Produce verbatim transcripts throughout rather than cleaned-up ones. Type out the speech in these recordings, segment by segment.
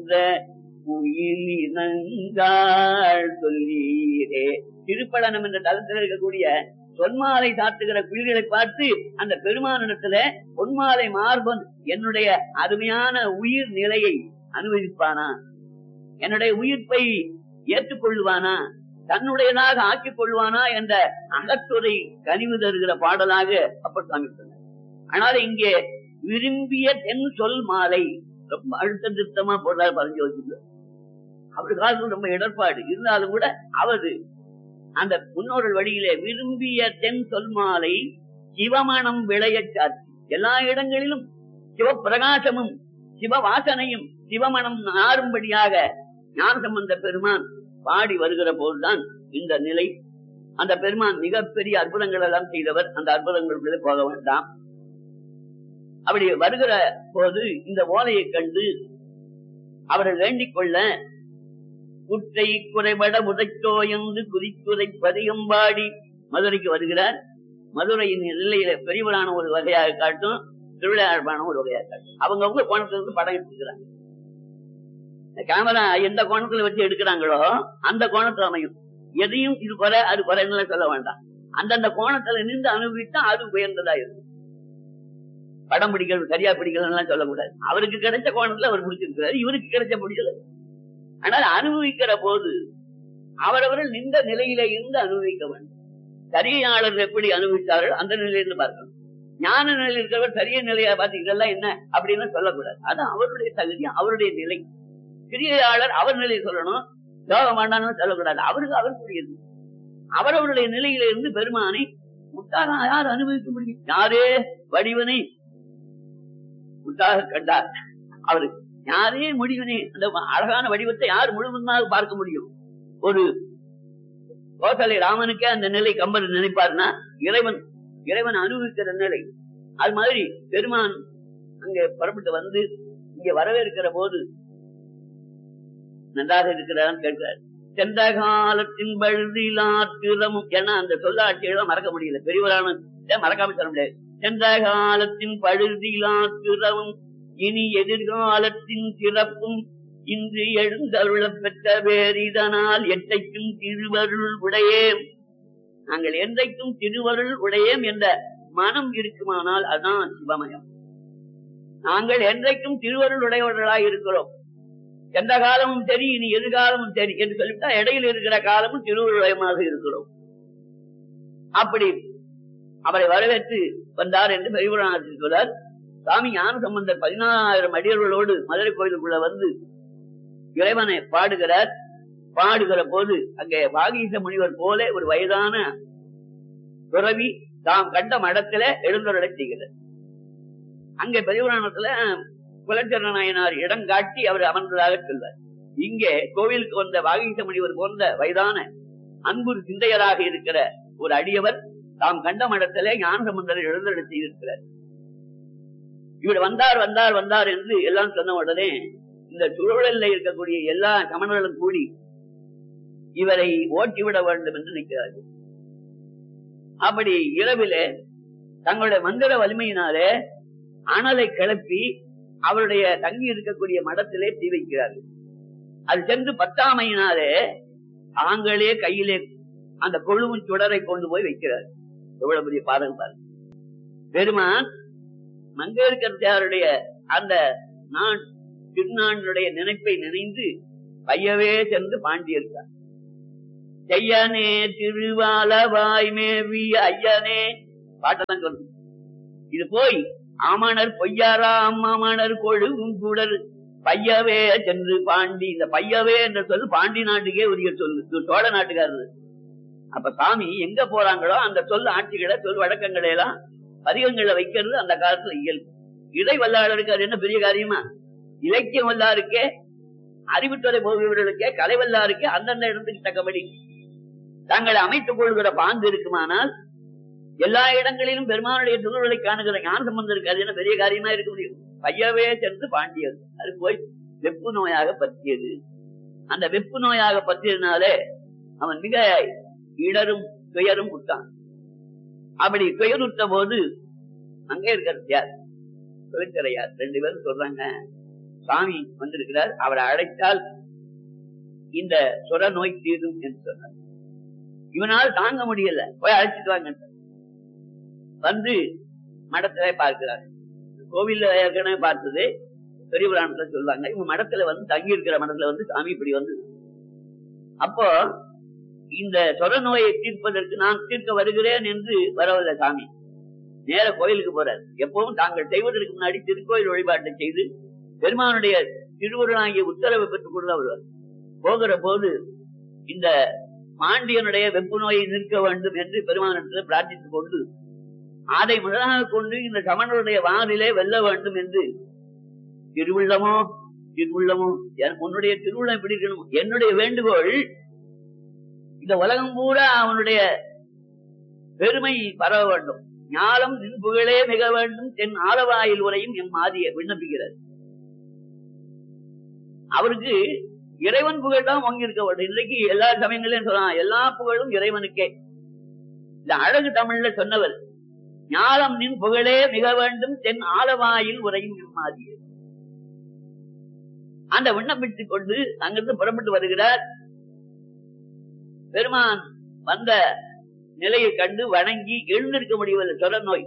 என்ற உயிரினங்காள் சொல்லீரே. திருப்பழனம் என்ற தளத்தில் இருக்கக்கூடிய பொன்மாலை சாத்துகிற குயில்களை பார்த்து அந்த பெருமானிடத்துல பொன்மாலை மார்பன் என்னுடைய அருமையான உயிர் நிலையை அனுபவிப்பானா, என்னுடைய உயிர்ப்பை ஏற்றுக்கொள்வானா, தன்னுடையதாக ஆக்கிக் கொள்வானா என்ற அகத்துறை கனிவு தருகிற பாடலாக அப்பர் சாமி சொன்னார். ஆனால் இங்கே விரும்பிய தென் சொல் மாலை ரொம்ப அழுத்த திருத்தமா போடுறாரு பதினஞ்சு வச்சுள்ள. அவரு காலத்துல ரொம்ப இடர்பாடு இருந்தாலும் கூட அவரு அந்த முன்னோர்கள் வழியிலே விரும்பிய தென் சொல் மாலை சிவமணம் விளைய சாத்தி எல்லா இடங்களிலும் சிவப்பிரகாசமும் சிவ வாசனையும் சிவமணம் நாரும்படியாக ஞானசம்பந்த பெருமான் பாடி வருகிற போதுதான் இந்த நிலை. அந்த பெருமான் மிகப்பெரிய அற்புதங்கள் எல்லாம் செய்தவர். அந்த அற்புதங்களுக்குள்ளே போக வேண்டாம். அப்படி வருகிற போது இந்த ஓலையை கண்டு அவரை வேண்டிக் கொள்ள குற்றை குறைபட உதைத்தோ என்று குதிக்குதை பதிகம்பாடி மதுரைக்கு வருகிறார். மதுரையின் எல்லையில பெரியவரான ஒரு வகையாக காட்டும், திருவிழாழ்பான ஒரு வகையாக காட்டும். அவங்கவுங்க கோணத்திலிருந்து படம் எடுத்துக்கிறாங்க. கேமரா எந்த கோணத்துல வச்சு எடுக்கிறாங்களோ அந்த கோணத்துல அமையும். எதையும் இது குறை அது குறைன்னு சொல்ல வேண்டாம். அந்தந்த கோணத்துல நின்று அனுபவித்தா அது உயர்ந்ததா இருக்கும். படம் பிடிக்கிறது சரியா பிடிக்கலாம் சொல்லக்கூடாது. அவருக்கு கிடைச்ச கோணத்துல அவர் பிடிச்சிருக்கிறார், இவருக்கு கிடைச்ச பிடிக்கல. ஆனால் அனுபவிக்கிற போது அவரவர்கள் நின்ற நிலையில இருந்து அனுபவிக்க வேண்டும். சரியாளர்கள் எப்படி அனுபவித்தார்கள் அந்த நிலையிலிருந்து பார்க்கணும். ஞான நிலையில் இருக்கிறவர் சரிய நிலையா பார்த்து இதெல்லாம் என்ன அப்படின்னு சொல்லக்கூடாது. அது அவருடைய தகுதி, அவருடைய நிலை. கிரியாளர் அவர் நிலையை சொல்லணும், யோகம் வேண்டாம்னு சொல்லக்கூடாது. அவருக்கு அவர் புரியுது. அவரவருடைய நிலையில இருந்து பெருமானை முட்டாக யார் அனுபவிக்க முடியும்? யாரே வடிவனை முட்டாக கண்டார். அவரு யாரே முடிவனே அந்த அழகான வடிவத்தை யார் முழுவதுமாக பார்க்க முடியும்? ஒரு கோசலை ராமனுக்கே அந்த நிலை கம்பர் நினைப்பார்னா இறைவன் இறைவன் அனுபவிக்கிற நிலை. அது மாதிரி பெருமான் அங்கே புறப்பட்டு வந்து இங்க வரவேற்கிற போது நன்றாக இருக்கிறான்னு கேட்கிறார். சென்ற காலத்தின் பழுதிலாத்திரமும் ஏன்னா அந்த சொல்லாட்சியெல்லாம் மறக்க முடியல. பெரியவரான மறக்காம சொல்ல முடியாது. சென்ற காலத்தின் பழுதிலாத்திரமும் இனி எதிர்காலத்தின் சிறப்பும் இன்று எழுந்தருள பெற்ற வேறிதனால் எத்தைக்கும் திருவருள் உடையேம். நாங்கள் என்றைக்கும் திருவருள் உடையேம் என்ற மனம் இருக்குமானால் அதுதான் சிவமயம். நாங்கள் என்றைக்கும் திருவருள் உடையவர்களாக இருக்கிறோம். எந்த காலமும் சரி இனி எதிர்காலமும் சரி என்று சொல்லிவிட்டா இடையில் இருக்கிற காலமும் திருவருளயமாக இருக்கிறோம். அப்படி அவரை வரவேற்று வந்தார் என்று பெரியவரான சொல்றார். சாமி ஞான சம்பந்தர் பதினாயிரம் அடியர்களோடு மதுரை கோயிலுக்குள்ள வந்து இறைவனை பாடுகிறார். பாடுகிற போது அங்கே வாகீச முனிவர் போல ஒரு வயதான துறவி தாம் கண்ட மடத்துல எழுந்தருளை செய்கிறார். அங்கே பெரியவரானத்துல குலச்சரண நாயனார் இடம் காட்டி அவர் அமர்ந்ததாக சொல்வார். இங்கே கோவிலுக்கு வந்த வாகீச முனிவர் போன்ற வயதான அன்பு சிந்தையராக இருக்கிற ஒரு அடியவர் தாம் கண்ட மடத்திலே ஞான சம்பந்தரை எழுந்தருளை செய்திருக்கிறார். இவர் வந்தார் வந்தார் வந்தார் என்று எல்லாம் சொன்ன உடனே இந்த சுழலில் இருக்கக்கூடிய எல்லா சமணர்களும் கூடி இவரை ஓட்டிவிட வேண்டும் என்று நிற்கிறார்கள். அப்படி இரவிலே தங்களுடைய மந்திர வலிமையினாலே அனலை கிளப்பி அவருடைய தங்கி இருக்கக்கூடிய மடத்திலே தீ வைக்கிறார்கள். அது சென்று பத்தாமையினாலே தாங்களே கையிலே அந்த கொழுவும் சுடரை கொண்டு போய் வைக்கிறார். எவ்வளவு பெரிய பாதகம் பாருங்க. பெருமான் மங்கையர்க்கரசியாருடைய அந்த நான் திருநானுடைய நினைப்பை நினைந்து பையவே சென்று பாண்டியிருக்கார். ஐயனே திருவாலவாய் மேவிய ஐயனே பாட்டதான் சொல்லணும். இது போய் ஆமணர் பொய்யாரா அம்மாமணர் கொழுவும் கூடர் பையவே சென்று பாண்டி. இந்த பையவே என்ற சொல்லு பாண்டி நாட்டுக்கே உரிய சொல்லு, சோழ நாட்டுக்காரரு. அப்ப சாமி எங்க போறாங்களோ அந்த சொல் ஆட்சிகளை சொல் வழக்கங்களை எல்லாம் பதிகங்களை வைக்கிறது அந்த காலத்துல இயல்பு. இறை வல்லாளருக்கு அது என்ன பெரிய காரியமா? இலக்கியம் வல்லாருக்கே, அறிவுத்துறை போகிறவர்களுக்கே, கலை வல்லாருக்கே அந்தந்த இடத்துக்கு தக்கபடி தாங்களை அமைத்துக் கொள்கிற பாங்கு இருக்குமானால் எல்லா இடங்களிலும் பெருமானுடைய திருவுருளை காணுகிற ஞான சம்பந்தம் இருக்கு. அது என்ன பெரிய காரியமா இருக்க முடியும்? பையவே சென்று பாண்டியது. அது போய் வெப்பு நோயாக பற்றியது. அந்த வெப்பு நோயாக பற்றியதுனாலே அவன் மிக இடரும் துயரும் விட்டான். அப்படி துயருற்ற போது அங்கே இருக்கிறது யார்? தொழிற்சரையார் ரெண்டு பேரும் சொல்றாங்க, சாமி வந்திருக்கிறார், அவரை அழைத்தால் இந்த சொர நோய் தீரும் என்று சொன்னார். இவனால் தாங்க முடியல, போய் அழைச்சிட்டு வாங்க வந்து மடத்திலே பார்க்கிறார். கோவில்ல ஏற்கனவே பார்த்தது பெரிய புராணத்துல சொல்லுவாங்க. இவங்க மடத்துல வந்து தங்கி இருக்கிற மடத்துல வந்து சாமி இப்படி வந்து, அப்போ இந்த சொர நோயை தீர்ப்பதற்கு நான் தீர்க்க வருகிறேன் என்று வரவில்லை சாமி, நேர கோயிலுக்கு போறார். எப்பவும் தாங்கள் செய்வதற்கு முன்னாடி திருக்கோயில் வழிபாட்டை செய்து பெருமானுடைய திருவுருளாகிய உத்தரவை பெற்றுக் கொண்டு வருவார். போகிற போது இந்த மாண்டியனுடைய வெப்பு நோயை நிற்க வேண்டும் என்று பெருமானத்தில் பிரார்த்தித்துக் கொண்டு அதை முதலாக கொண்டு இந்த சமணருடைய வானிலே வெல்ல வேண்டும் என்று, திருவுள்ளமோ திருவுள்ளமோ உன்னுடைய திருவுள்ளம் எப்படி இருக்கணும், என்னுடைய வேண்டுகோள் இந்த உலகம் பூரா அவனுடைய பெருமை பரவ வேண்டும், ஞானம் நின் புகழே மிக வேண்டும், தென் ஆலவாயில் உரையும் என் மாதிய விண்ணப்பிக்கிறார். அவருக்கு இறைவன் புகழ் தான் வாங்கி இருக்க வேண்டும். இன்றைக்கு எல்லா சமயங்களையும் சொல்லலாம், எல்லா புகழும் இறைவனுக்கே. இந்த அழகு தமிழ்ல சொன்னவர், ஞானம் நின் புகழே மிக வேண்டும், தென் ஆலவாயில் உரையும் என் மாதிய. அந்த விண்ணப்பித்துக் கொண்டு அங்கிருந்து புறப்பட்டு வருகிறார். பெருமான் வந்த நிலையை கண்டு வணங்கி எழுந்திருக்க முடியவில்லை. சொர நோய்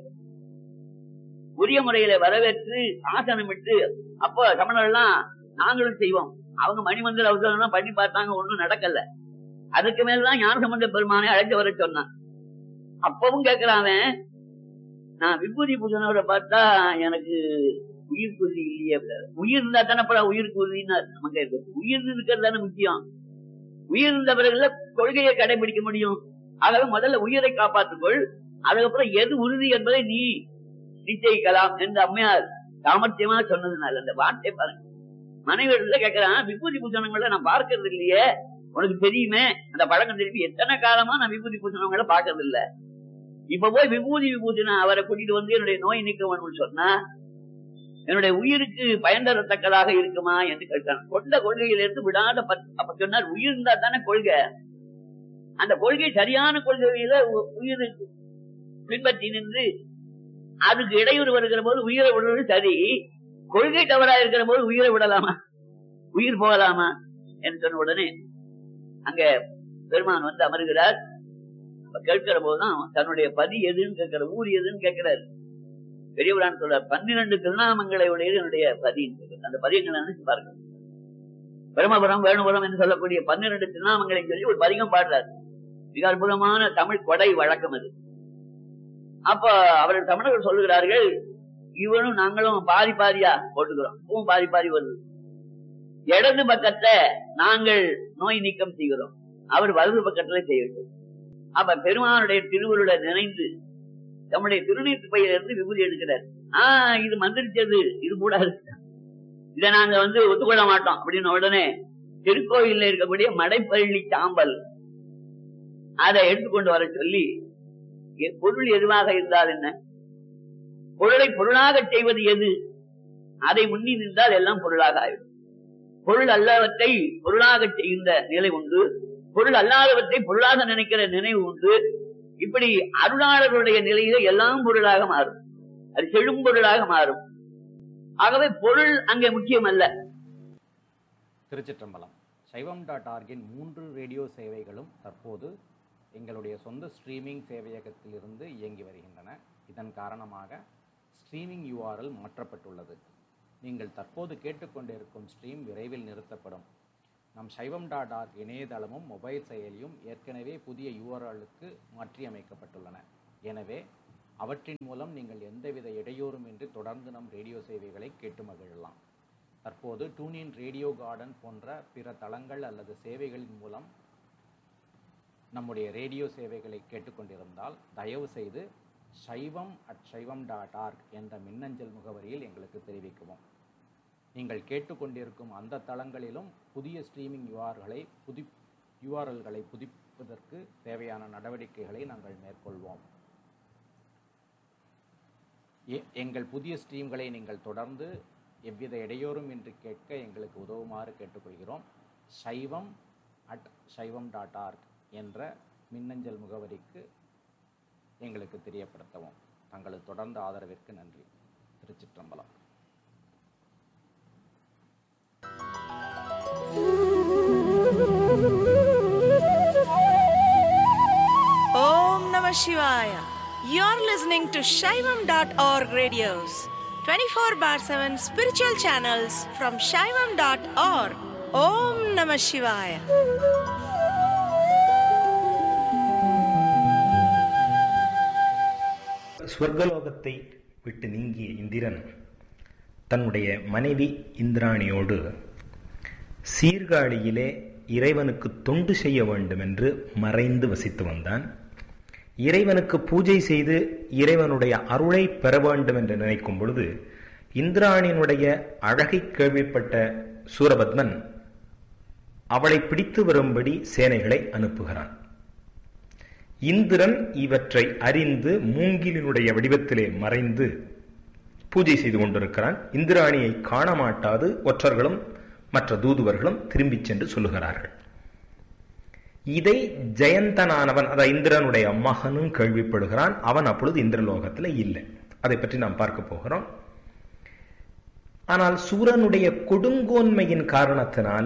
உரிய முறையில வரவேற்று ஆசனமிட்டு, அப்போ சமணர்கள்லாம் நாங்களும் செய்வோம், அவங்க மணிமந்திர அவசரம் பண்ணி பார்த்தாங்க, ஒண்ணும் நடக்கல. அதுக்கு மேலதான் ஞானசம்பந்த பெருமானை அழைத்து வர சொன்னான். அப்பவும் கேட்கிறான், நான் விபூதி பூஜனோட பார்த்தா எனக்கு உயிர் குருதி இல்லையே. உயிர் இருந்தா தானே உயிர் குருதின்னு நமக்கு இருக்கு. உயிர் இருக்கிறது தானே முக்கியம். உயிர் இருந்த பிறகுல கொள்கையை கடைபிடிக்க முடியும். ஆகவே முதல்ல உயிரை காப்பாற்றுக்கொள், அதுக்கப்புறம் எது உறுதி என்பதை நீ நிச்சயிக்கலாம் என்று அம்மையார் சாமர்த்தியமா சொன்னதுனால அந்த வார்த்தை பாருங்க. மனைவியில கேட்கிறான், விபூதி பூஜனங்களை நான் பார்க்கறது இல்லையே, உனக்கு தெரியுமே அந்த பழக்கம் திருப்பி எத்தனை காலமா நான் விபூதி பூஜனங்களை பார்க்கறது இல்ல, இப்ப போய் விபூதி விபூதினா அவரை கூட்டிட்டு வந்து என்னுடைய நோய் நீக்க வேணும்னு சொன்னா என்னுடைய உயிருக்கு பயன் தரத்தக்கதாக இருக்குமா என்று கேட்டான். கொண்ட கொள்கையிலிருந்து விடாத அப்ப சொன்னார், உயிர் இருந்தா தானே கொள்கை, அந்த கொள்கை சரியான கொள்கையில உயிர் பின்பற்றி நின்று அதுக்கு இடையூறு வருகிற போது உயிரை விடுவது சரி, கொள்கை தவறா இருக்கிற போது உயிரை விடலாமா, உயிர் போகலாமா என்று சொன்ன உடனே அங்க பெருமான் வந்து அமர்கிறார். கேட்கிற போதுதான் தன்னுடைய பதி எதுன்னு கேட்கிற, ஊர் எதுன்னு கேட்கிறாரு. பெரியவரான் சொல்ற, பன்னிரண்டு திருநாமங்களை உடைய என்னுடைய பதி, அந்த பதியங்களை நினைச்சு பாருங்க. பிரமபுரம் வேணுபுரம் என்று சொல்லக்கூடிய பன்னிரண்டு திருநாமங்களை சொல்லி ஒரு பதிகம் பாடுறாரு. மிக அற்புதமான தமிழ் கொடை வழக்கம் அது. அப்ப அவர்கள் தமிழர்கள் சொல்லுகிறார்கள், இவனும் நாங்களும் பாதி பாதியா போட்டுக்கிறோம், இப்பவும் பாதி பாதி வருது. இடது பக்கத்தை நாங்கள் நோய் நீக்கம் செய்கிறோம், அவர் வலது பக்கத்துல செய்யட்டும். அப்ப பெருமானுடைய திருவுருளை நினைந்து நம்முடைய திருநீட்டு பையிலிருந்து விபூதி எடுக்கிறார். ஆஹ் இது மந்திரிச்சது, இது கூடாது, இதை நாங்க வந்து ஒத்துக்கொள்ள மாட்டோம் அப்படின்னு உடனே திருக்கோயில்ல இருக்கக்கூடிய மடைப்பள்ளி சாம்பல் அதை எடுத்துக்கொண்டு வர சொல்லி, பொருள் எதுவாக இருந்தால் என்ன, பொருளை பொருளாக செய்வது எது, அதை முன்னி நின்றால் எல்லாம் பொருளாக ஆயிடும். பொருள் அல்லாதவற்றை பொருளாக செய்கின்ற நிலை உண்டு, பொருள் அல்லாதவற்றை பொருளாக நினைக்கிற நினைவு உண்டு. இப்படி அருளாளர்களுடைய நிலையில எல்லாம் பொருளாக மாறும், அது செழும் பொருளாக மாறும். ஆகவே பொருள் அங்கே முக்கியம் அல்ல. திருச்சிற்றம்பலம். சைவம் டாட் ஆர்கின் மூன்று ரேடியோ சேவைகளும் தற்போது எங்களுடைய சொந்த ஸ்ட்ரீமிங் சேவையகத்திலிருந்து இயங்கி வருகின்றன. இதன் காரணமாக ஸ்ட்ரீமிங் யூஆர்எல் மாற்றப்பட்டுள்ளது. நீங்கள் தற்போது கேட்டுக்கொண்டிருக்கும் ஸ்ட்ரீம் விரைவில் நிறுத்தப்படும். நம் சைவம் டாட் ஆர்க் இணையதளமும் மொபைல் செயலியும் ஏற்கனவே புதிய யூஆர்எல்லுக்கு மாற்றியமைக்கப்பட்டுள்ளன. எனவே அவற்றின் மூலம் நீங்கள் எந்தவித இடையூறுமின்றி தொடர்ந்து நம் ரேடியோ சேவைகளை கேட்டு மகிழலாம். தற்போது டூனின், ரேடியோ கார்டன் போன்ற பிற தளங்கள் அல்லது சேவைகளின் மூலம் நம்முடைய ரேடியோ சேவைகளை கேட்டுக்கொண்டிருந்தால் தயவு செய்து சைவம் அட் சைவம் டாட் ஆர்க் என்ற மின்னஞ்சல் முகவரியில் எங்களுக்கு தெரிவிக்கவும். நீங்கள் கேட்டுக்கொண்டிருக்கும் அந்த தளங்களிலும் புதிய ஸ்ட்ரீமிங் யூஆர்களை புதி யூஆர்எல்களை புதுப்பிப்பதற்கு தேவையான நடவடிக்கைகளை நாங்கள் மேற்கொள்வோம். எங்கள் புதிய ஸ்ட்ரீம்களை நீங்கள் தொடர்ந்து எவ்வித இடையூறும் இன்றி கேட்க எங்களுக்கு உதவுமாறு கேட்டுக்கொள்கிறோம். சைவம் அட் சைவம் டாட் ஆர்க் என்ற மின்னஞ்சல் முகவரிக்கு எங்களுக்கு தெரியப்படுத்தவும். தங்களது தொடர்ந்த ஆதரவிற்கு நன்றி. திருச்சிற்றம்பலம். Om Namah Shivaya. You're listening to Shaivam dot org radios, twenty-four bar seven spiritual channels from Shaivam dot org. Om Namah Shivaya. ஸ்வர்கலோகத்தை விட்டு நீங்கிய இந்திரன் தன்னுடைய மனைவி இந்திராணியோடு சீர்காழியிலே இறைவனுக்கு தொண்டு செய்ய வேண்டும் என்று மறைந்து வசித்து வந்தான். இறைவனுக்கு பூஜை செய்து இறைவனுடைய அருளை பெற வேண்டும் என்று நினைக்கும் பொழுது இந்திராணியினுடைய அழகை கேள்விப்பட்ட சூரபத்மன் அவளை பிடித்து வரும்படி சேனைகளை அனுப்புகிறான். இந்திரன் இவற்றை அறிந்து மூங்கிலினுடைய வடிவத்திலே மறைந்து பூஜை செய்து கொண்டிருக்கிறான். இந்திராணியை காண மாட்டாது ஒற்றர்களும் மற்ற தூதுவர்களும் திரும்பி சென்று சொல்லுகிறார்கள். இதை ஜெயந்தனானவன், அதாவது இந்திரனுடைய மகனும் கேள்விப்படுகிறான். அவன் அப்பொழுது இந்திரலோகத்தில் இல்லை. அதை பற்றி நாம் பார்க்க போகிறோம். ஆனால் சூரனுடைய கொடுங்கோன்மையின் காரணத்தினால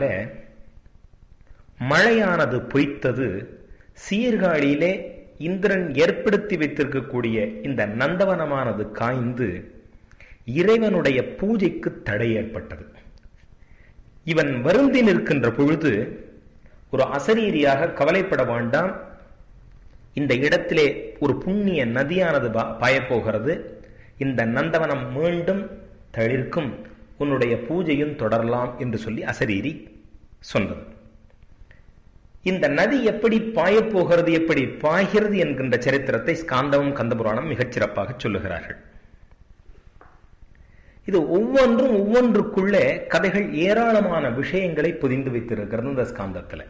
மழையானது பொய்த்தது. சீர்காழியிலே இந்திரன் ஏற்படுத்தி வைத்திருக்கக்கூடிய இந்த நந்தவனமானது காய்ந்து இறைவனுடைய பூஜைக்கு தடை ஏற்பட்டது. இவன் வருந்தி நிற்கின்ற பொழுது ஒரு அசரீரியாக கவலைப்பட வேண்டாம், இந்த இடத்திலே ஒரு புண்ணிய நதியானது பாயப்போகிறது, இந்த நந்தவனம் மீண்டும் தளிர்க்கும், உன்னுடைய பூஜையும் தொடரலாம் என்று சொல்லி அசரீரி சொன்னது. இந்த நதி எப்படி பாயப்போகிறது, எப்படி பாய்கிறது என்கின்ற சரித்திரத்தை ஸ்காந்தமும் கந்தபுராணம் மிகச் சிறப்பாக சொல்லுகிறார்கள். இது ஒவ்வொன்றும் ஒவ்வொன்றுக்குள்ளே கதைகள் ஏராளமான விஷயங்களை பொதிந்து வைத்திருக்கிறது. இந்த ஸ்காந்தத்தில்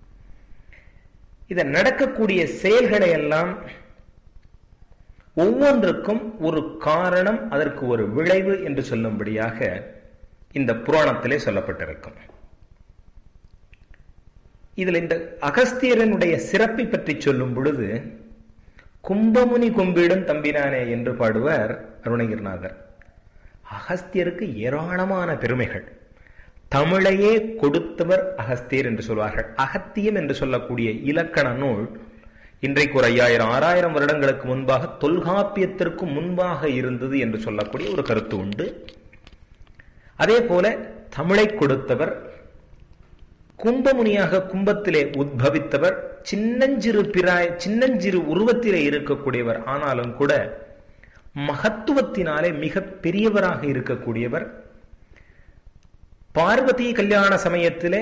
இதை நடக்கக்கூடிய செயல்களை எல்லாம் ஒவ்வொன்றுக்கும் ஒரு காரணம், அதற்கு ஒரு விளைவு என்று சொல்லும்படியாக இந்த புராணத்திலே சொல்லப்பட்டிருக்கும். இதில் இந்த அகஸ்தியரனுடைய சிறப்பை பற்றி சொல்லும் பொழுது கும்பமுனி கும்பிடும் தம்பினானே என்று பாடுவார் அருணகிரிநாதர். அகஸ்தியருக்கு ஏராளமான பெருமைகள். தமிழையே கொடுத்தவர் அகஸ்தியர் என்று சொல்வார்கள். அகத்தியம் என்று சொல்லக்கூடிய இலக்கண நூல் இன்றைக்கு ஒரு ஐயாயிரம் ஆறாயிரம் வருடங்களுக்கு முன்பாக தொல்காப்பியத்திற்கு முன்பாக இருந்தது என்று சொல்லக்கூடிய ஒரு கருத்து உண்டு. அதே போல தமிழை கொடுத்தவர், கும்பமுனியாக கும்பத்திலே உத்பவித்தவர், சின்னஞ்சிறு பிராய சின்னஞ்சிறு உருவத்திலே இருக்கக்கூடியவர், ஆனாலும் கூட மகத்துவத்தினாலே மிக பெரியவராக இருக்கக்கூடியவர். பார்வதி கல்யாண சமயத்திலே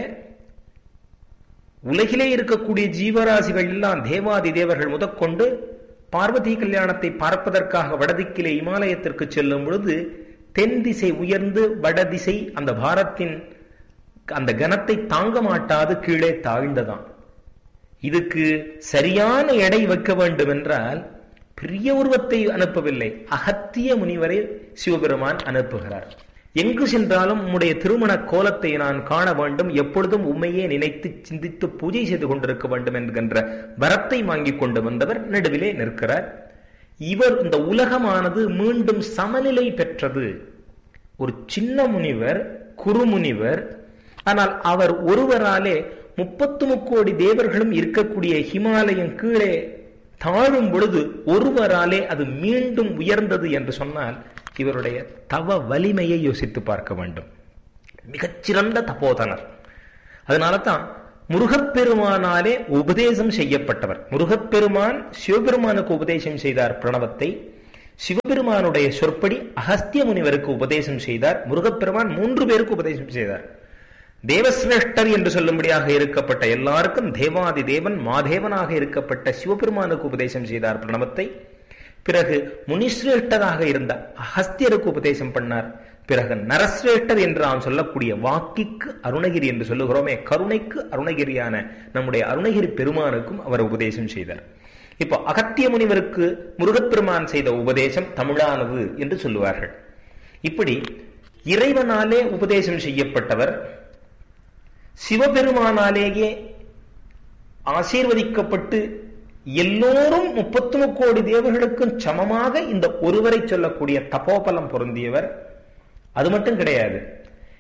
உலகிலே இருக்கக்கூடிய ஜீவராசிகள் எல்லாம் தேவாதி தேவர்கள் முதற்கொண்டு பார்வதி கல்யாணத்தை பார்ப்பதற்காக வடதிக்கிலே இமாலயத்திற்கு செல்லும் பொழுது தென் திசை உயர்ந்து வடதிசை அந்த பாரத்தின் அந்த கனத்தை தாங்க மாட்டாது கீழே தாழ்ந்ததாம். இதுக்கு சரியான எடை வைக்க வேண்டும் என்றால் பெரிய உருவத்தை அனுப்பவில்லை, அகத்திய முனிவரை சிவபெருமான் அனுப்புகிறார். எங்கு சென்றாலும் உம்முடைய திருமண கோலத்தை நான் காண வேண்டும், எப்பொழுதும் உண்மையே நினைத்து சிந்தித்து பூஜை செய்து கொண்டிருக்க வேண்டும் என்கின்ற வரத்தை வாங்கி கொண்டு வந்தவர் நடுவிலே நிற்கிறார். இவர் இந்த உலகமானது மீண்டும் சமநிலை பெற்றது. ஒரு சின்ன முனிவர், குருமுனிவர், ஆனால் அவர் ஒருவராலே முப்பத்து முக்கோடி தேவர்களும் இருக்கக்கூடிய ஹிமாலயம் கீழே தாழும் பொழுது ஒருவராலே அது மீண்டும் உயர்ந்தது என்று சொன்னால் இவருடைய தவ வலிமையை யோசித்து பார்க்க வேண்டும். மிகச்சிறந்த தபோதனர். அதனால தான் முருகப்பெருமானாலே உபதேசம் செய்யப்பட்டவர். முருகப்பெருமான் சிவபெருமானுக்கு உபதேசம் செய்தார் பிரணவத்தை. சிவபெருமானுடைய சொற்படி அகஸ்திய முனிவருக்கு உபதேசம் செய்தார். முருகப்பெருமான் மூன்று பேருக்கு உபதேசம் செய்தார். தேவசிரேஷ்டர் என்று சொல்லும்படியாக இருக்கப்பட்ட எல்லாருக்கும் தேவாதி தேவன் மாதேவனாக இருக்கப்பட்ட சிவபெருமானுக்கு உபதேசம் செய்தார் பிரணவத்தை. பிறகு முனிசிரேஷ்டராக இருந்த அகஸ்தியருக்கு உபதேசம் பண்ணார். பிறகு நரசிரேஷ்டர் என்று நாம் சொல்லக்கூடிய வாக்கிக்கு அருணகிரி என்று சொல்லுகிறோமே, கருணைக்கு அருணகிரியான நம்முடைய அருணகிரி பெருமானுக்கும் அவர் உபதேசம் செய்தார். இப்போ அகத்திய முனிவருக்கு முருகப்பெருமான் செய்த உபதேசம் தமிழானது என்று சொல்லுவார்கள். இப்படி இறைவனாலே உபதேசம் செய்யப்பட்டவர், சிவபெருமானாலேயே ஆசீர்வதிக்கப்பட்டு எல்லோரும் முப்பத்து முக்கோடி தேவர்களுக்கும் சமமாக இந்த ஒருவரை சொல்லக்கூடிய தபோபலம் பொருந்தியவர். அது மட்டும் கிடையாது,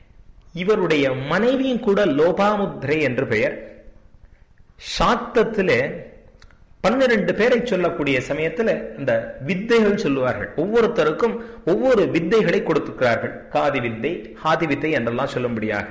இவருடைய மனைவியும் கூட லோபாமுத்ரை என்று பெயர். சாக்தத்திலே பன்னிரண்டு பேரை சொல்லக்கூடிய சமயத்தில் அந்த வித்தைகள் சொல்லுவார்கள். ஒவ்வொருத்தருக்கும் ஒவ்வொரு வித்தைகளை கொடுத்துக்கிறார்கள். காதி வித்தை, ஹாதி வித்தை என்றெல்லாம் சொல்லும்படியாக.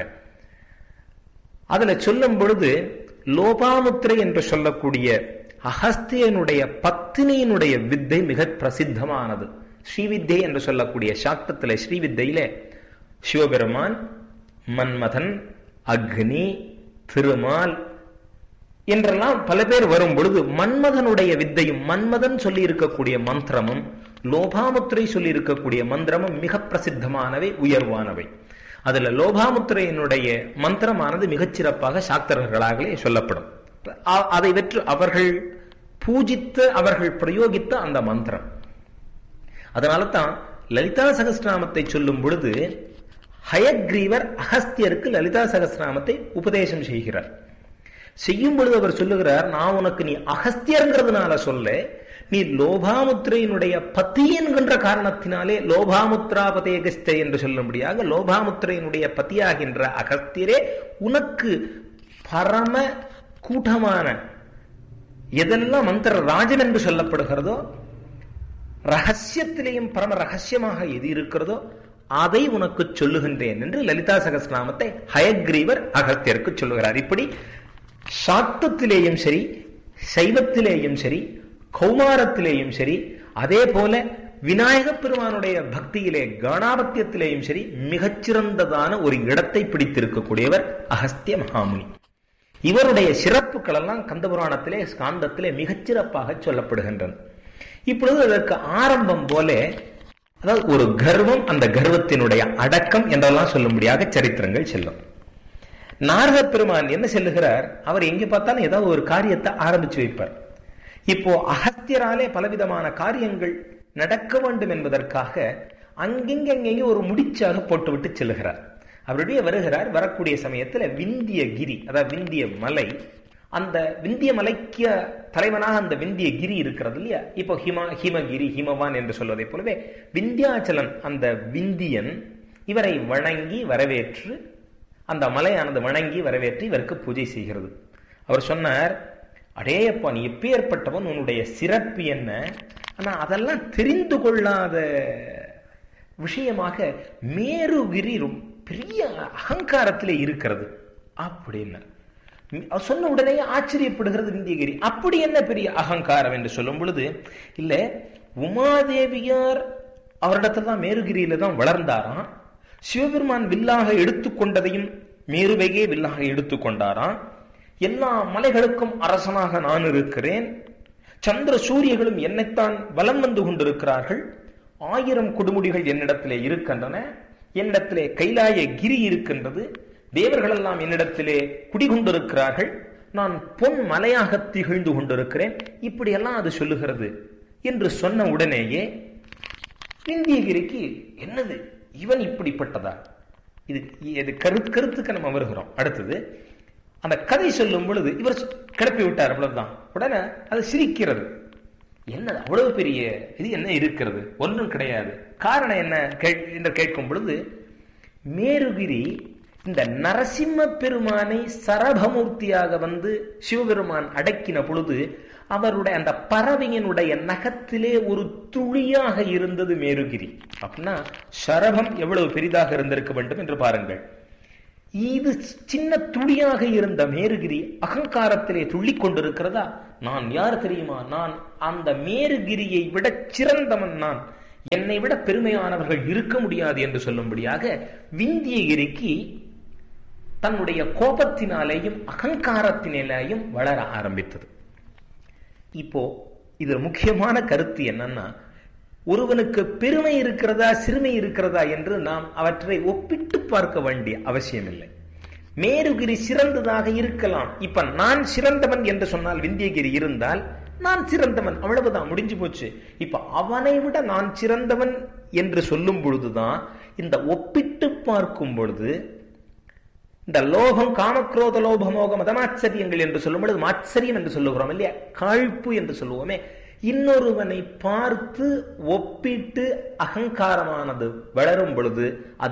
அதுல சொல்லும் பொழுது லோபாமுத்ரை என்று சொல்லக்கூடிய அகஸ்தியனுடைய பத்தினியினுடைய வித்தை மிக பிரசித்தமானது. ஸ்ரீவித்தை என்று சொல்லக்கூடிய சாக்தத்திலே ஸ்ரீவித்தையிலே சிவபெருமான், மன்மதன், அக்னி, திருமால் என்றெல்லாம் பல பேர் வரும் பொழுது மன்மதனுடைய வித்தையும் மன்மதன் சொல்லி இருக்கக்கூடிய மந்திரமும் லோபாமுத்திரை சொல்லி இருக்கக்கூடிய மந்திரமும் மிக பிரசித்தமானவை, உயர்வானவை. அதுல லோபாமுத்திரையினுடைய மந்திரமானது மிகச்சிறப்பாக சாக்தர்களாகவே சொல்லப்படும். அதை வெற்று அவர்கள் பூஜித்த அவர்கள் பிரயோகித்த அந்த மந்திரம். அதனால தான் லலிதா சகஸ்ரநாமத்தை சொல்லும் பொழுது ஹயக்ரீவர் அகஸ்தியருக்கு லலிதா சகஸ்ரநாமத்தை உபதேசம் செய்கிறார். செய்யும் பொழுது அவர் சொல்லுகிறார், நான் உனக்கு நீ அகஸ்தியர்ங்கிறதுனால சொல்ல, நீ லோபாமுத்திரையினுடைய பதி என்கின்ற காரணத்தினாலே லோபாமுத்ராபதேகஸ்தே என்று சொல்லும்படியாக லோபாமுத்திரையினுடைய பதியாகின்ற அகஸ்தியரே உனக்கு பரம கூட்டமான எதெல்லாம் மந்திர ராஜன் என்று சொல்லப்படுகிறதோ, ரகசியத்திலேயும் பரம ரகசியமாக எது இருக்கிறதோ அதை உனக்கு சொல்லுகின்றேன் என்று லலிதா சகஸ்ரநாமத்தை ஹயக்ரீவர் அகஸ்தியருக்கு சொல்லுகிறார். இப்படி சாக்தத்திலேயும் சரி, சைவத்திலேயும் சரி, கௌமாரத்திலேயும் சரி, அதே போல விநாயக பெருமானுடைய பக்தியிலே கணாபத்தியத்திலேயும் சரி மிகச்சிறந்ததான ஒரு இடத்தை பிடித்திருக்கக்கூடியவர் அகஸ்திய மகாமுனி. இவருடைய சிறப்புகள் எல்லாம் கந்தபுராணத்திலே ஸ்காந்தத்திலே மிகச்சிறப்பாக சொல்லப்படுகின்றன. இப்பொழுது அதற்கு ஆரம்பம் போல, அதாவது ஒரு கர்வம், அந்த கர்வத்தினுடைய அடக்கம் என்றெல்லாம் சொல்லும்படியாக சரித்திரங்கள் செல்லும். நாரத பெருமான் என்ன சொல்லுகிறார், அவர் எங்கே பார்த்தாலும் ஏதாவது ஒரு காரியத்தை ஆரம்பிச்சு வைப்பார். இப்போ அகஸ்தியராலே பலவிதமான காரியங்கள் நடக்க வேண்டும் என்பதற்காக அங்கெங்கெங்கேயும் ஒரு முடிச்சாக போட்டுவிட்டு செல்லுகிறார். அவருடைய வருகிறார். வரக்கூடிய சமயத்துல விந்திய கிரி, அதாவது விந்திய மலை, அந்த விந்திய மலைக்கு தலைவனாக அந்த விந்திய கிரி இருக்கிறது இல்லையா, இப்போ ஹிமா ஹிமகிரி ஹிமவான் என்று சொல்வதை போலவே விந்தியாச்சலன் அந்த விந்தியன் இவரை வணங்கி வரவேற்று, அந்த மலையானது வணங்கி வரவேற்று இவருக்கு பூஜை செய்கிறது. அவர் சொன்னார், அடேயப்பா நீ எப்பேற்பட்டவன், உன்னுடைய சிறப்பு என்ன, ஆனா அதெல்லாம் தெரிந்து கொள்ளாத விஷயமாக மேருகிரி பெரிய அகங்காரத்திலே இருக்கிறது அப்படின்னு சொன்ன உடனே ஆச்சரியப்படுகிறது விந்தியகிரி. அப்படி என்ன பெரிய அகங்காரம் என்று சொல்லும் பொழுது, இல்ல உமாதேவியார் அவரிடத்துல தான் மேருகிரியில தான் வளர்ந்தாராம். சிவபெருமான் வில்லாக எடுத்துக்கொண்டதையும் மேருவையே வில்லாக எடுத்துக்கொண்டாராம். எல்லா மலைகளுக்கும் அரசனாக நான் இருக்கிறேன், சந்திர சூரியர்களும் என்னைத்தான் வலம் வந்து கொண்டிருக்கிறார்கள், ஆயிரம் கொடுமுடிகள் என்னிடத்திலே இருக்கின்றன, என்னிடத்திலே கைலாய கிரி இருக்கின்றது, தேவர்கள் எல்லாம் என்னிடத்திலே குடிகொண்டிருக்கிறார்கள், நான் பொன் மலையாக திகழ்ந்து கொண்டிருக்கிறேன், இப்படியெல்லாம் அது சொல்லுகிறது என்று சொன்ன உடனேயே விந்தியகிரிக்கு என்னது இவன் இப்படிப்பட்டதா, இது இது கருத்து கருத்துக்கு நம்ம வருகிறோம். அடுத்தது அந்த கதை சொல்லும் பொழுது இவர் கிளப்பி விட்டார், அவ்வளவுதான். உடனே அது சிரிக்கிறது. என்ன அவ்வளவு பெரிய இது என்ன இருக்கிறது, ஒன்றும் கிடையாது. காரணம் என்ன என்று கேட்கும் பொழுது, மேருகிரி இந்த நரசிம்ம பெருமானை சரபமூர்த்தியாக வந்து சிவபெருமான் அடக்கின பொழுது அவருடைய அந்த பறவையினுடைய நகத்திலே ஒரு துளியாக இருந்தது மேருகிரி. அப்படின்னா சரபம் எவ்வளவு பெரிதாக இருந்திருக்க வேண்டும் என்று பாருங்கள். இது சின்ன துளியாக இருந்த மேருகிரி அகங்காரத்திலே துள்ளி கொண்டிருக்கிறதா, நான் யார் தெரியுமா, நான் அந்த மேருகிரியை விட சிறந்தவன், நான் என்னை விட பெருமையானவர்கள் இருக்க முடியாது என்று சொல்லும்படியாக விந்தியகிரிக்கு தன்னுடைய கோபத்தினாலேயும் அகங்காரத்தினாலேயும் வளர ஆரம்பித்தது. இப்போ இதுல முக்கியமான கருத்து என்னன்னா, ஒருவனுக்கு பெருமை இருக்கிறதா சிறுமை இருக்கிறதா என்று நாம் அவற்றை ஒப்பிட்டு பார்க்க வேண்டிய அவசியம் இல்லை. மேருகிரி சிறந்ததாக இருக்கலாம். இப்ப நான் சிறந்தவன் என்று சொன்னால் விந்தியகிரி இருந்தால் நான் சிறந்தவன், அவ்வளவுதான், முடிஞ்சு போச்சு. இப்ப அவனை விட நான் சிறந்தவன் என்று சொல்லும் பொழுதுதான், இந்த ஒப்பிட்டு பார்க்கும் பொழுது இந்த லோகம் காமக்ரோத லோபமோக மதமாச்சரியங்கள் என்று சொல்லும் பொழுது மாச்சரியம் என்று சொல்லுகிறோம் இல்லையா, காழ்ப்பு என்று சொல்லுவோமே, இன்னொருவனை பார்த்து ஒப்பிட்டு அகங்காரமானது வளரும் பொழுது அது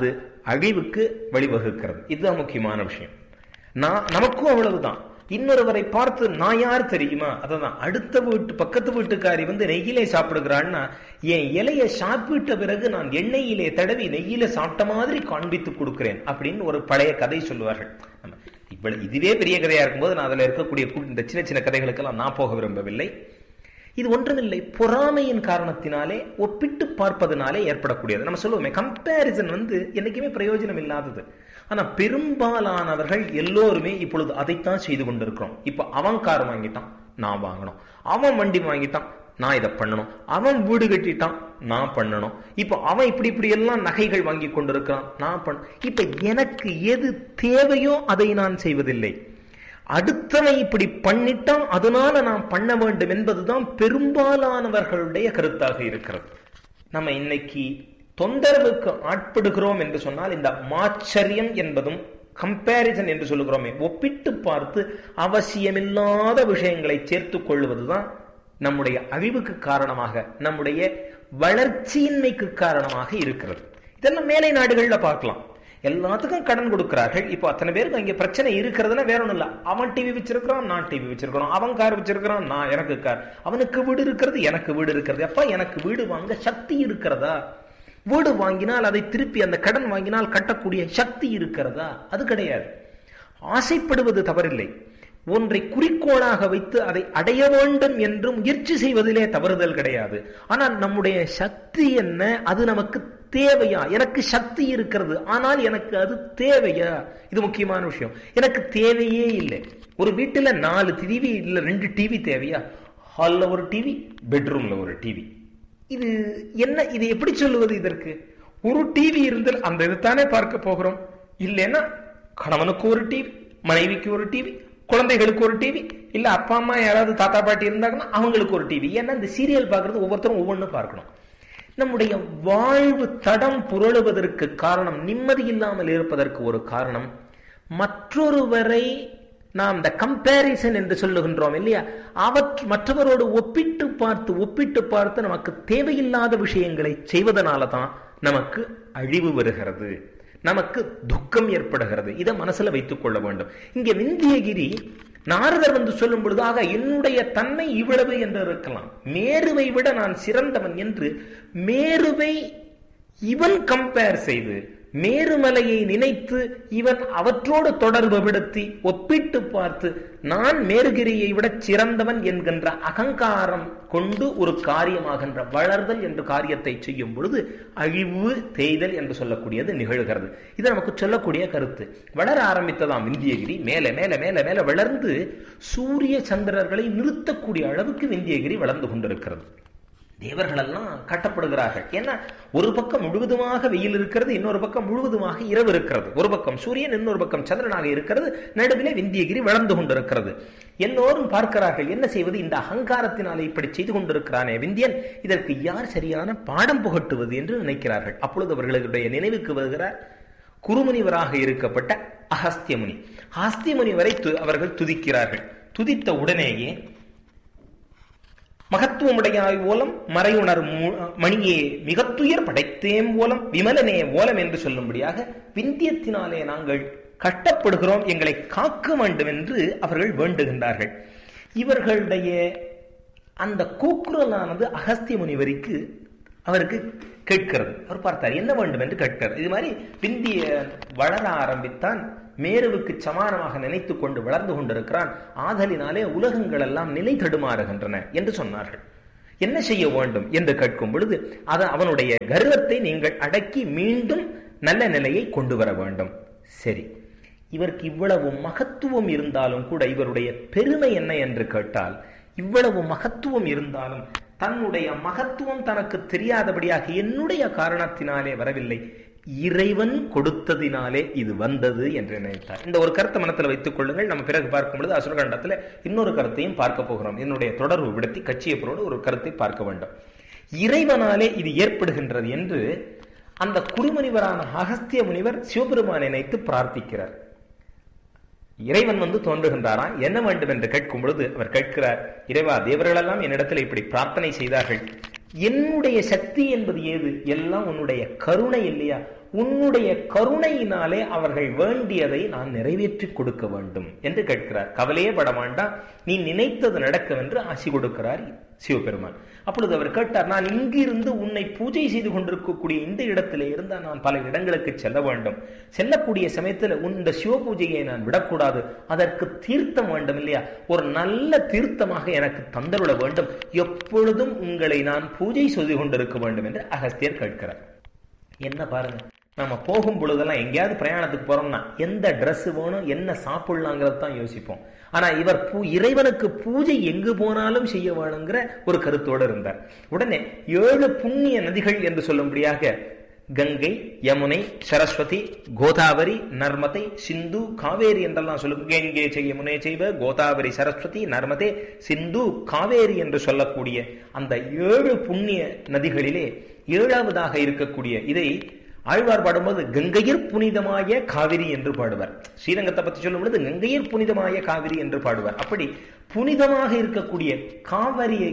அழிவுக்கு வழிவகுக்கிறது. இதுதான் முக்கியமான விஷயம். நான் நமக்கும் அவ்வளவுதான். இன்னொருவரை பார்த்து நான் யார் தெரியுமா, அதான் அடுத்த வீட்டு பக்கத்து வீட்டுக்காரி வந்து நெய்யிலே சாப்பிடுகிறான்னா என் இலைய சாப்பிட்ட பிறகு நான் எண்ணெயிலே தடவி நெய்யில சாப்பிட்ட மாதிரி காண்பித்து கொடுக்கிறேன் அப்படின்னு ஒரு பழைய கதை சொல்லுவார்கள். இவ்வளவு இதுவே பெரிய கதையா இருக்கும்போது நான் அதுல இருக்கக்கூடிய இந்த சின்ன சின்ன கதைகளுக்கெல்லாம் நான் போக விரும்பவில்லை. இது ஒன்றுமில்லை, பொறாமையின் காரணத்தினாலே ஒப்பிட்டு பார்ப்பதனாலே ஏற்படக்கூடியது. நம்ம சொல்லுவோமே, கம்பேரிசன் வந்து என்னைக்குமே பிரயோஜனம் இல்லாதது. ஆனா பெரும்பாலானவர்கள் எல்லோருமே இப்பொழுது அதைத்தான் செய்து கொண்டிருக்கிறோம். இப்ப அவன் கார் வாங்கிட்டான், நான் வாங்கணும். அவன் வண்டி வாங்கிட்டான், நான் இதை பண்ணணும். அவன் வீடு கட்டிட்டான், நான் பண்ணணும். இப்ப அவன் இப்படி இப்படி எல்லாம் நகைகள் வாங்கி கொண்டிருக்கிறான், நான் பண்ண. இப்ப எனக்கு எது தேவையோ அதை நான் செய்வதில்லை. அடுத்தவன் இப்படி பண்ணிட்டான், அதனால நான் பண்ண வேண்டும் என்பதுதான் பெரும்பாலானவர்களுடைய கருத்தாக இருக்கிறது. நம்ம இன்னைக்கு தொந்தரவுக்கு ஆட்படுகிறோம் என்று சொன்னால் இந்த மாச்சரியம் என்பதும் கம்பேரிசன் என்று சொல்லுகிறோமே, ஒப்பிட்டு பார்த்து அவசியமில்லாத விஷயங்களை சேர்த்துக் கொள்வதுதான் நம்முடைய அழிவுக்கு காரணமாக, நம்முடைய வளர்ச்சியின்மைக்கு காரணமாக இருக்கிறது. இதெல்லாம் மேலை நாடுகள்ல பார்க்கலாம். எல்லாத்துக்கும் கடன் கொடுக்கிறார்கள். இப்போ அத்தனை பேருக்கு அங்கே பிரச்சனை இருக்கிறதுனா வேற ஒண்ணும் இல்ல. அவன் டிவி வச்சிருக்கிறான், நான் டிவி வச்சிருக்கிறோம். அவன் கார் வச்சிருக்கிறான், நான் எனக்கு கார். அவனுக்கு வீடு இருக்கிறது, எனக்கு வீடு இருக்கிறது. அப்ப எனக்கு வீடு வாங்க சக்தி இருக்கிறதா? வீடு வாங்கினால் அதை திருப்பி அந்த கடன் வாங்கினால் கட்டக்கூடிய சக்தி இருக்கிறதா? அது கிடையாது. ஆசைப்படுவது தவறில்லை. ஒன்றை குறிக்கோளாக வைத்து அதை அடைய வேண்டும் என்று முயற்சி செய்வதிலே தவறுதல் கிடையாது. ஆனால் நம்முடைய சக்தி என்ன, அது நமக்கு தேவையா? எனக்கு சக்தி இருக்கிறது, ஆனால் எனக்கு அது தேவையா? இது முக்கியமான விஷயம். எனக்கு தேவையே இல்லை. ஒரு வீட்டுல நாலு டிவி இல்ல ரெண்டு டிவி தேவையா? ஹால்ல ஒரு டிவி, பெட்ரூம்ல ஒரு டிவி. இது என்ன? இது எப்படி சொல்லுவது? இதற்கு ஒரு டிவி இருந்தால் அந்த இதுதானே பார்க்க போகிறோம். இல்லைன்னா கணவனுக்கு ஒரு டிவி, மனைவிக்கு ஒரு டிவி, குழந்தைகளுக்கு ஒரு டிவி, இல்ல அப்பா அம்மா யாராவது தாத்தா பாட்டி இருந்தாங்கன்னா அவங்களுக்கு ஒரு டிவி. ஏன்னா இந்த சீரியல் பார்க்கறது ஒவ்வொருத்தரும் ஒவ்வொன்றும் பார்க்கணும். நம்முடைய வாழ்வு தடம் புரளுவதற்கு காரணம், நிம்மதி இல்லாமல் இருப்பதற்கு ஒரு காரணம், மற்றொருவரை நாம் இந்த கம்பேரிசன் என்று சொல்லுகின்றோம் இல்லையா, அவற்று மற்றவரோடு ஒப்பிட்டு பார்த்து ஒப்பிட்டு பார்த்து நமக்கு தேவையில்லாத விஷயங்களை செய்வதனால தான் நமக்கு அழிவு வருகிறது, நமக்கு துக்கம் ஏற்படுகிறது. இதை மனசுல வைத்துக் கொள்ள வேண்டும். இங்கே விந்தியகிரி நாரதர் வந்து சொல்லும் பொழுதாக என்னுடைய தன்மை இவ்வளவு என்று இருக்கலாம், மேருவை விட நான் சிறந்தவன் என்று மேருவை இவன் கம்பேர் செய்து, மேருமலையை நினைத்து இவன் அவற்றோடு தொடர்பு படுத்தி ஒப்பிட்டு பார்த்து நான் மேருகிரியை விட சிறந்தவன் என்கின்ற அகங்காரம் கொண்டு ஒரு காரியமாகின்ற வளர்தல் என்ற காரியத்தை செய்யும் பொழுது அழிவு தேய்தல் என்று சொல்லக்கூடியது நிகழ்கிறது. இது நமக்கு சொல்லக்கூடிய கருத்து. வளர ஆரம்பித்ததாம் விந்தியகிரி, மேல மேல மேல மேல வளர்ந்து சூரிய சந்திரர்களை நிறுத்தக்கூடிய அளவுக்கு விந்தியகிரி வளர்ந்து கொண்டிருக்கிறது. தேவர்கள் எல்லாம் கட்டப்படுகிறார்கள். ஏன்னா ஒரு பக்கம் முழுவதுமாக வெயில் இருக்கிறது, இன்னொரு பக்கம் முழுவதுமாக இரவு இருக்கிறது. ஒரு பக்கம் சூரியன், இன்னொரு பக்கம் சந்திரனாக இருக்கிறது. நடுவிலே விந்தியகிரி வளர்ந்து கொண்டிருக்கிறது. எல்லோரும் பார்க்கிறார்கள், என்ன செய்வது? இந்த அகங்காரத்தினாலே இப்படி செய்து கொண்டிருக்கிறானே விந்தியன், இதற்கு யார் சரியான பாடம் புகட்டுவது என்று நினைக்கிறார்கள். அப்பொழுது அவர்களுடைய நினைவுக்கு வருகிறார் குருமுனிவராக இருக்கப்பட்ட அகஸ்திய முனி. அகஸ்திய முனி வரை அவர்கள் துதிக்கிறார்கள். துதித்த உடனேயே மகத்துவமுடையாய் ஓலம் மறையுணர் மணியே மிகத்துயர் படைத்தேம் ஓலம் விமலனே ஓலம் என்று சொல்லும்படியாக விந்தியத்தினாலே நாங்கள் கட்டப்படுகிறோம், எங்களை காக்க வேண்டும் என்று அவர்கள் வேண்டுகின்றார்கள். இவர்களுடைய அந்த கூக்குரலானது அகஸ்திய முனிவருக்கு அவருக்கு கேட்கிறது. அவர் பார்த்தார், என்ன வேண்டும் என்று கேட்கிறார். இது மாதிரி விந்திய வளர ஆரம்பித்தான், மேருவுக்கு சமானமாக நினைத்து கொண்டு வளர்ந்து கொண்டிருக்கிறான். ஆதலினாலே உலகங்கள் எல்லாம் நிலை தடுமாறுகின்றன என்று சொன்னார்கள். என்ன செய்ய வேண்டும் என்று கேட்கும் பொழுது அது அவனுடைய கர்வத்தை நீங்கள் அடக்கி மீண்டும் நல்ல நிலையை கொண்டு வர வேண்டும். சரி, இவருக்கு இவ்வளவு மகத்துவம் இருந்தாலும் கூட இவருடைய பெருமை என்ன என்று கேட்டால், இவ்வளவு மகத்துவம் இருந்தாலும் தன்னுடைய மகத்துவம் தனக்கு தெரியாதபடியாக என்னுடைய காரணத்தினாலே வரவில்லை, இறைவன் கொடுத்ததினாலே இது வந்தது என்று நினைத்தார். இந்த ஒரு கருத்தை மனத்தில் வைத்துக் கொள்ளுங்கள். நம்ம பிறகு பார்க்கும் பொழுது அசுரகண்டத்தில் இன்னொரு கருத்தையும் பார்க்க போகிறோம். என்னுடைய தொடர்பு விடுத்தி கட்சியப்பரோடு ஒரு கருத்தை பார்க்க வேண்டும். இறைவனாலே இது ஏற்படுகின்றது என்று அந்த குருமுனிவரான அகஸ்திய முனிவர் சிவபெருமானை நினைத்து பிரார்த்திக்கிறார். இறைவன் வந்து தோன்றுகின்றாராம். என்ன வேண்டும் என்று கேட்கும் பொழுது அவர் கேட்கிறார், இறைவா, தேவர்களெல்லாம் என்னிடத்தில் இப்படி பிரார்த்தனை செய்தார்கள், என்னுடைய சக்தி என்பது ஏது? எல்லாம் உன்னுடைய கருணை இல்லையா? உன்னுடைய கருணையினாலே அவர்கள் வேண்டியதை நான் நிறைவேற்றி கொடுக்க வேண்டும் என்று கேட்கிறார். கவலையே பட வேண்டாம், நீ நினைத்தது நடக்கும் என்று ஆசி கொடுக்கிறார் சிவபெருமான். அப்பொழுது அவர் கேட்டார், நான் இங்கிருந்து உன்னை பூஜை செய்து கொண்டிருக்கக்கூடிய இந்த இடத்திலே இருந்தால் நான் பல இடங்களுக்கு செல்ல வேண்டும். செல்லக்கூடிய சமயத்தில் இந்த சிவ பூஜையை நான் விடக்கூடாது. அதற்கு தீர்த்தம் வேண்டும் இல்லையா? ஒரு நல்ல தீர்த்தமாக எனக்கு தந்தருள வேண்டும். எப்பொழுதும் உங்களை நான் பூஜை செய்து கொண்டிருக்க வேண்டும் என்று அகஸ்தியர் கேட்கிறார். என்ன பாருங்க, நம்ம போகும் பொழுதெல்லாம் எங்கேயாவது பிரயாணத்துக்கு போறோம்னா எந்த ட்ரெஸ் வேணும், என்ன சாப்பிடலாங்கிறது தான் யோசிப்போம். ஆனா இவர் பூ இறைவனுக்கு பூஜை எங்கு போனாலும் செய்ய வேணுங்கிற ஒரு கருத்தோடு இருந்தார். உடனே ஏழு புண்ணிய நதிகள் என்று சொல்லும்படியாக கங்கை, யமுனை, சரஸ்வதி, கோதாவரி, நர்மதை, சிந்து, காவேரி என்றெல்லாம் சொல்லும். கங்கை செய்ய யமுனை செய்வ, கோதாவரி, சரஸ்வதி, நர்மதே, சிந்து, காவேரி என்று சொல்லக்கூடிய அந்த ஏழு புண்ணிய நதிகளிலே ஏழாவதாக இருக்கக்கூடிய இதை ஆழ்வார் பாடும்போது கங்கையர் புனிதமாய காவிரி என்று பாடுவார். ஸ்ரீரங்கத்தை பற்றி சொல்லும் பொழுது கங்கையர் புனிதமாய காவிரி என்று பாடுவார். அப்படி புனிதமாக இருக்கக்கூடிய காவிரியை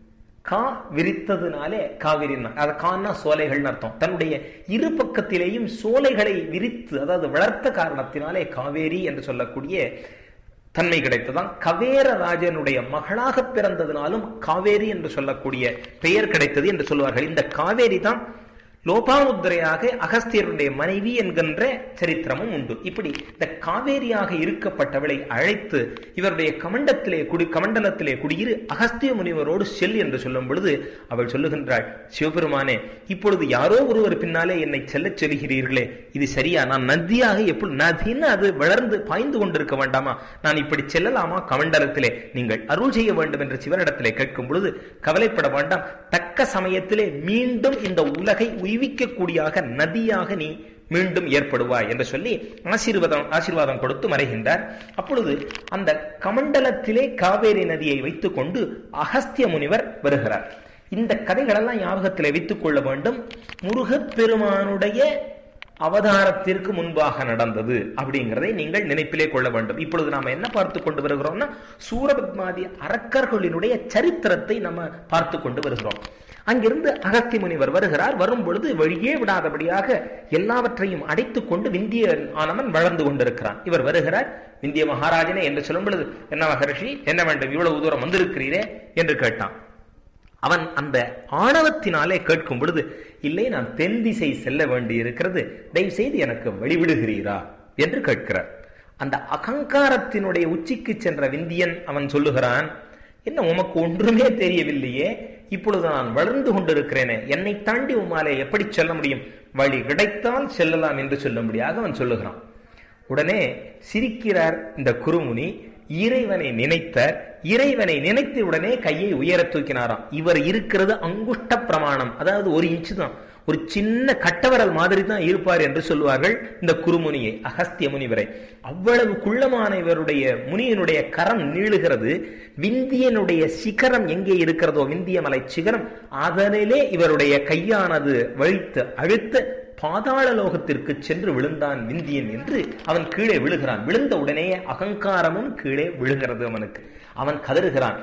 கா விரித்ததுனாலே காவிரி, அதை கான்னா சோலைகள் அர்த்தம். தன்னுடைய இரு பக்கத்திலேயும் சோலைகளை விரித்து, அதாவது வளர்த்த காரணத்தினாலே காவேரி என்று சொல்லக்கூடிய தன்மை கிடைத்ததான். கவேரராஜனுடைய மகளாக பிறந்ததினாலும் காவேரி என்று சொல்லக்கூடிய பெயர் கிடைத்தது என்று சொல்வார்கள். இந்த காவேரி தான் லோபாமுத்திரையாக அகஸ்தியருடைய மனைவி என்கின்ற சரித்திரமும் உண்டு. இப்படி இந்த காவேரியாக இருக்கப்பட்டவளை அழைத்து இவருடைய கமண்டத்திலே குடி கமண்டலத்திலே குடியிரு அகஸ்திய முனிவரோடு செல் என்று சொல்லும் பொழுது அவள் சொல்லுகின்றாள், சிவபெருமானே, இப்பொழுது யாரோ ஒருவர் பின்னாலே என்னை செல்ல செல்கிறீர்களே, இது சரியா? நான் நதியாக எப்படி நதின்னு அது வளர்ந்து பாய்ந்து கொண்டிருக்க வேண்டாமா? நான் இப்படி செல்லலாமா கமண்டலத்திலே? நீங்கள் அருள் செய்ய வேண்டும் என்று சிவனிடத்திலே கேட்கும் பொழுது, கவலைப்பட வேண்டாம், தக்க சமயத்திலே மீண்டும் இந்த உலகை உய்விக்கக்கூடியாக நதியாக நீ மீண்டும் ஏற்படுவாய் என்று சொல்லி ஆசீர்வாதம் ஆசீர்வாதம் கொடுத்து மறைகின்றார். அப்பொழுது அந்த கமண்டலத்திலே காவேரி நதியை வைத்துக் கொண்டு அகஸ்திய முனிவர் வருகிறார். இந்த கதைகளெல்லாம் ஞாபகத்திலே வைத்துக் கொள்ள வேண்டும். முருகப்பெருமானுடைய அவதாரத்திற்கு முன்பாக நடந்தது அப்படிங்கிறதை நீங்கள் நினைப்பிலே கொள்ள வேண்டும். இப்பொழுது நாம என்ன பார்த்து கொண்டு வருகிறோம்னா, சூரபத்மாதி அரக்கர்களினுடைய சரித்திரத்தை நம்ம பார்த்து கொண்டு வருகிறோம். அங்கிருந்து அகஸ்திய முனிவர் வருகிறார். வரும் பொழுது வழியே விடாதபடியாக எல்லாவற்றையும் அடைத்துக் கொண்டு விந்திய ஆனவன் வளர்ந்து கொண்டிருக்கிறான். இவர் வருகிறார். விந்திய மகாராஜனே என்று சொல்லும் பொழுது, என்ன மகரிஷி, என்ன வேண்டும், இவ்வளவு தூரம் வந்திருக்கிறீரே என்று கேட்டான். அவன் அந்த ஆணவத்தினாலே கேட்கும் பொழுது, இல்லை, நான் தென் திசை செல்ல வேண்டி இருக்கிறது, தயவு செய்து எனக்கு வழிவிடுகிறீரா என்று கேட்கிறார். அந்த அகங்காரத்தினுடைய உச்சிக்கு சென்ற விந்தியன் அவன் சொல்லுகிறான், என்ன உமக்கு ஒன்றுமே தெரியவில்லையே, இப்பொழுது நான் வளர்ந்து கொண்டிருக்கிறேனே, என்னை தாண்டி உமாலே எப்படி செல்ல முடியும்? வழி கிடைத்தால் செல்லலாம் என்று சொல்லும்படியாக அவன் சொல்லுகிறான். உடனே சிரிக்கிறார் இந்த குருமுனி. இறைவனை நினைத்தார். இறைவனை நினைத்த உடனே கையை உயர தூக்கினாராம். இவர் இருக்கிறது அங்குஷ்ட பிரமாணம், அதாவது ஒரு இன்ச்சு தான், ஒரு சின்ன கட்டவரல் மாதிரி தான் இருப்பார் என்று சொல்லுவார்கள் இந்த குருமுனியை, அகஸ்திய முனிவரை. அவ்வளவு குள்ளமான இவருடைய முனியனுடைய கரம் நீளுகிறது. விந்தியனுடைய சிகரம் எங்கே இருக்கிறதோ, விந்திய மலை சிகரம், அதனிலே இவருடைய கையானது வழித்து அழுத்த பாதாள லோகத்திற்கு சென்று விழுந்தான் விந்தியன் என்று அவன் கீழே விழுகிறான். விழுந்த உடனே அகங்காரமும் கீழே விழுகிறது அவனுக்கு. அவன் கதறுகிறான்,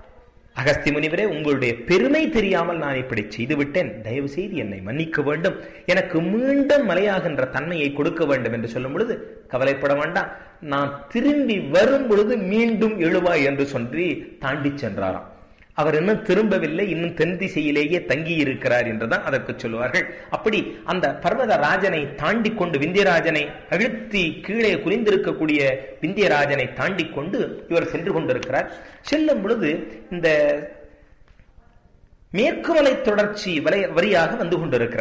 அகஸ்தி முனிவரே, உங்களுடைய பெருமை தெரியாமல் நான் இப்படி செய்து விட்டேன், தயவு செய்து என்னை மன்னிக்க வேண்டும், எனக்கு மீண்டும் மலையாகின்ற தன்மையை கொடுக்க வேண்டும் என்று சொல்லும் பொழுது, கவலைப்பட வேண்டாம், நான் திரும்பி வரும் பொழுது மீண்டும் எழுவாய் என்று சொல்லி தாண்டி சென்றாராம். அவர் இன்னும் திரும்பவில்லை, இன்னும் தென் திசையிலேயே தங்கி இருக்கிறார் என்றுதான் அதற்கு சொல்லுவார்கள். அப்படி அந்த பர்வத ராஜனை தாண்டி கொண்டு, விந்தியராஜனை அழுத்தி கீழே குனிந்திருக்கக்கூடிய விந்தியராஜனை தாண்டி கொண்டு இவர் சென்று கொண்டிருக்கிறார். செல்லும் பொழுது இந்த மேற்கு மலை தொடர்ச்சி வரியாக வந்து கொண்டிருக்கிறார்.